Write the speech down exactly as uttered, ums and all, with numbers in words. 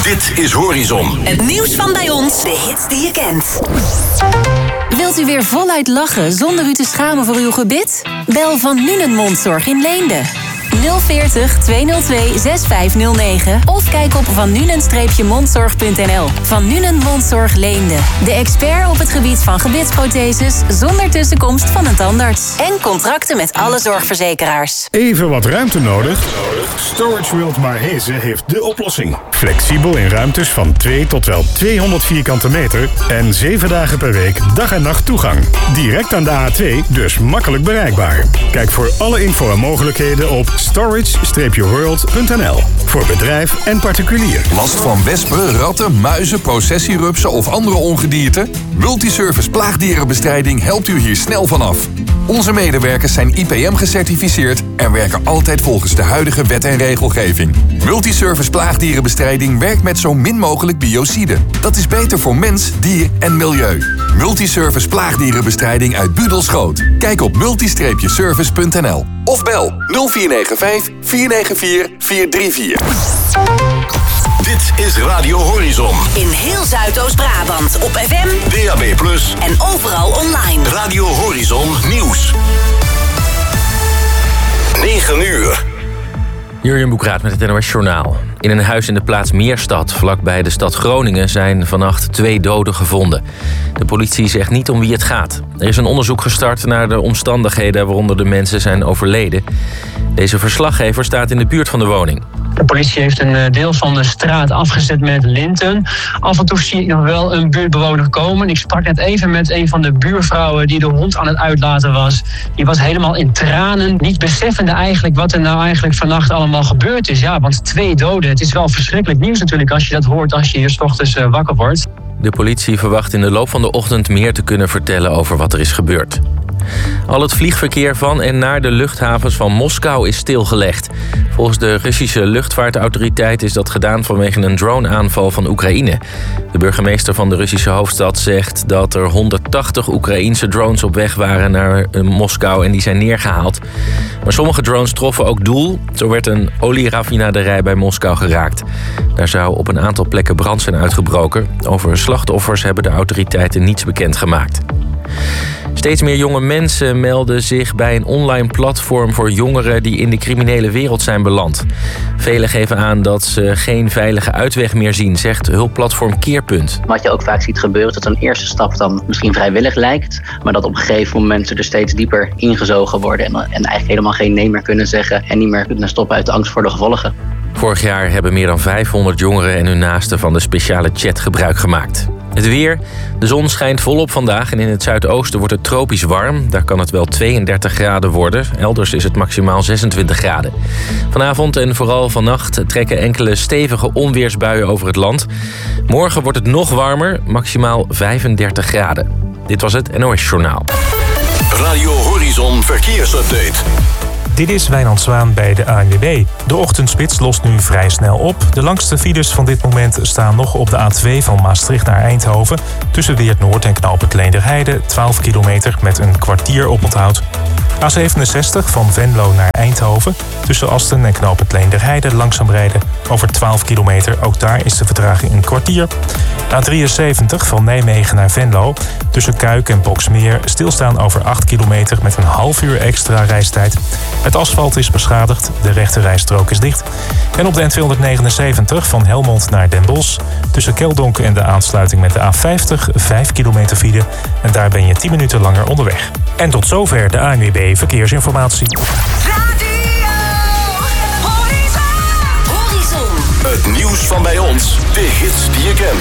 Dit is Horizon. Het nieuws van bij ons, de hits die je kent. Wilt u weer voluit lachen zonder u te schamen voor uw gebit? Bel Van Nuenen Mondzorg in Leende. nul veertig, tweehonderdtwee, zes vijf nul negen of kijk op van nuenen mondzorg punt n l. Van Nuenen Mondzorg Leende. De expert op het gebied van gebitsprotheses zonder tussenkomst van een tandarts. En contracten met alle zorgverzekeraars. Even wat ruimte nodig? Storage World Marheze heeft de oplossing. Flexibel in ruimtes van twee tot wel tweehonderd vierkante meter en zeven dagen per week dag en nacht toegang. Direct aan de A twee, dus makkelijk bereikbaar. Kijk voor alle info en mogelijkheden op storage world punt n l. Voor bedrijf en particulier. Last van wespen, ratten, muizen, processierupsen of andere ongedierte? Multiservice Plaagdierenbestrijding helpt u hier snel vanaf. Onze medewerkers zijn I P M gecertificeerd en werken altijd volgens de huidige wet en regelgeving. Multiservice Plaagdierenbestrijding werkt met zo min mogelijk biocide. Dat is beter voor mens, dier en milieu. Multiservice Plaagdierenbestrijding uit Budelschoot. Kijk op multi service punt n l of bel nul vier negen vijf, vier negen vier, vier drie vier. Dit is Radio Horizon. In heel Zuidoost-Brabant op F M, D A B plus, en overal online. Radio Horizon Nieuws. negen uur. Jurjen Boekraat met het N O S Journaal. In een huis in de plaats Meerstad, vlakbij de stad Groningen, zijn vannacht twee doden gevonden. De politie zegt niet om wie het gaat. Er is een onderzoek gestart naar de omstandigheden waaronder de mensen zijn overleden. Deze verslaggever staat in de buurt van de woning. De politie heeft een deel van de straat afgezet met linten. Af en toe zie ik nog wel een buurtbewoner komen. Ik sprak net even met een van de buurvrouwen die de hond aan het uitlaten was. Die was helemaal in tranen, niet beseffende eigenlijk wat er nou eigenlijk vannacht allemaal gebeurd is. Ja, want twee doden. Het is wel verschrikkelijk nieuws natuurlijk als je dat hoort als je hier 's ochtends wakker wordt. De politie verwacht in de loop van de ochtend meer te kunnen vertellen over wat er is gebeurd. Al het vliegverkeer van en naar de luchthavens van Moskou is stilgelegd. Volgens de Russische luchtvaartautoriteit is dat gedaan vanwege een drone-aanval van Oekraïne. De burgemeester van de Russische hoofdstad zegt dat er honderdtachtig Oekraïense drones op weg waren naar Moskou en die zijn neergehaald. Maar sommige drones troffen ook doel. Zo werd een olieraffinaderij bij Moskou geraakt. Daar zou op een aantal plekken brand zijn uitgebroken. Over slachtoffers hebben de autoriteiten niets bekendgemaakt. Steeds meer jonge mensen melden zich bij een online platform voor jongeren die in de criminele wereld zijn beland. Velen geven aan dat ze geen veilige uitweg meer zien, zegt hulpplatform Keerpunt. Wat je ook vaak ziet gebeuren, is dat een eerste stap dan misschien vrijwillig lijkt, maar dat op een gegeven moment ze er steeds dieper ingezogen worden en, en eigenlijk helemaal geen nee meer kunnen zeggen en niet meer kunnen stoppen uit de angst voor de gevolgen. Vorig jaar hebben meer dan vijfhonderd jongeren en hun naasten van de speciale chat gebruik gemaakt. Het weer. De zon schijnt volop vandaag en in het zuidoosten wordt het tropisch warm. Daar kan het wel tweeëndertig graden worden. Elders is het maximaal zesentwintig graden. Vanavond en vooral vannacht trekken enkele stevige onweersbuien over het land. Morgen wordt het nog warmer, maximaal vijfendertig graden. Dit was het N O S Journaal. Radio Horizon Verkeersupdate. Dit is Wijnand Zwaan bij de A N W B. De ochtendspits lost nu vrij snel op. De langste files van dit moment staan nog op de A twee van Maastricht naar Eindhoven. Tussen Weert Noord en knooppunt Leenderheide, twaalf kilometer met een kwartier oponthoud. A zevenenzestig van Venlo naar Eindhoven. Tussen Asten en knooppunt Leenderheide langzaam rijden over twaalf kilometer. Ook daar is de vertraging een kwartier. A drieënzeventig van Nijmegen naar Venlo. Tussen Kuik en Boksmeer stilstaan over acht kilometer met een half uur extra reistijd. Het asfalt is beschadigd, de rechte rijstrook is dicht. En op de N tweehonderdnegenenzeventig van Helmond naar Den Bosch. Tussen Keldonk en de aansluiting met de A vijftig, vijf kilometer file. En daar ben je tien minuten langer onderweg. En tot zover de A N W B Verkeersinformatie. Radio Horizon. Het nieuws van bij ons, de hits die je kent.